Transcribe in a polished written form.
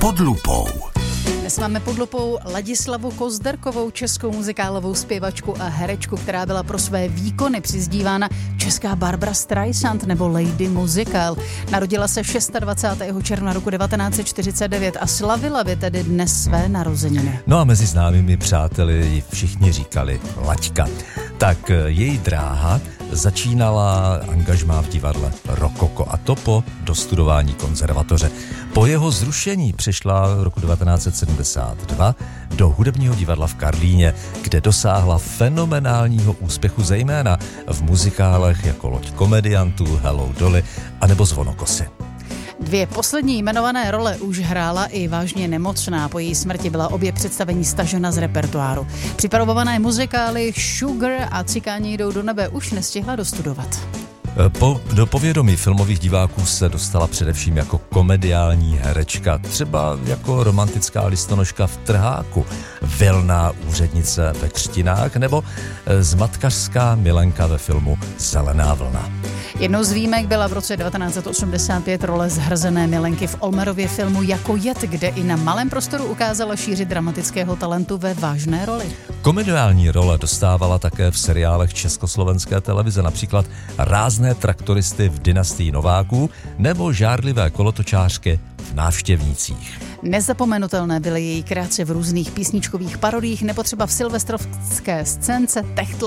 Pod lupou. Dnes máme pod lupou Ladislavu Kozderkovou, českou muzikálovou zpěvačku a herečku, která byla pro své výkony přizdívána česká Barbra Streisand nebo Lady Musical. Narodila se 26. června roku 1949 a slavila by tedy dnes své narozeniny. No a mezi známými přáteli ji všichni říkali Laďka. Tak její dráha začínala angažmá v divadle Rokoko a to po dostudování konzervatoře. Po jeho zrušení přešla roku 1972 do hudebního divadla v Karlíně, kde dosáhla fenomenálního úspěchu zejména v muzikálech jako Loď komediantů, Hello Dolly anebo Zvonokosy. Dvě poslední jmenované role už hrála i vážně nemocná. Po její smrti byla obě představení stažena z repertoáru. Připravované muzikály Sugar a Cikáni jdou do nebe už nestihla dostudovat. Do povědomí filmových diváků se dostala především jako komediální herečka, třeba jako romantická listonoška v Trháku, vilná úřednice ve Křtinách nebo zmatkařská milenka ve filmu Zelená vlna. Jednou z výjimek byla v roce 1985 role zhrzené milenky v Olmerově filmu Jako jed, kde i na malém prostoru ukázala šíři dramatického talentu ve vážné roli. Komediální role dostávala také v seriálech československé televize, například Rázné traktoristy v Dynastii Nováků nebo Žárlivé kolotočářky v Návštěvnících. Nezapomenutelné byly její kreace v různých písničkových parodiích nebo třeba v silvestrovské scénce Techtle